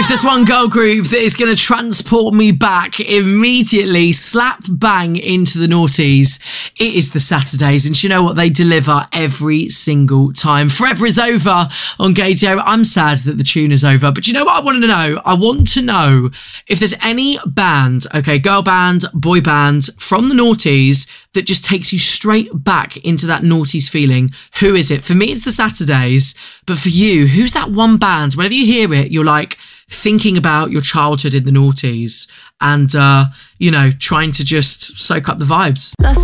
there's one girl group that is going to transport me back immediately, slap bang into the noughties, it is the Saturdays. And you know what? They deliver every single time. Forever Is Over on Gaydio. I'm sad that the tune is over, but you know what I want to know? I want to know if there's any band, okay, girl band, boy band from the noughties that just takes you straight back into that noughties feeling. Who is it? For me, it's the Saturdays, but for you, who's that one band? Whenever you hear it, you're like thinking about your childhood in the noughties and, trying to just soak up the vibes.